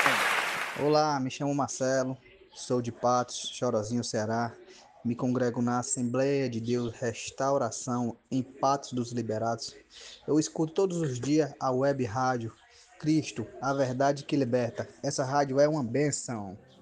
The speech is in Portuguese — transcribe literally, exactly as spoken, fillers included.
Olá, me chamo Marcelo, sou de Patos, Chorozinho, Ceará. Me congrego na Assembleia de Deus Restauração em Patos dos Liberados. Eu escuto todos os dias a web rádio Cristo, a verdade que liberta. Essa rádio é uma benção.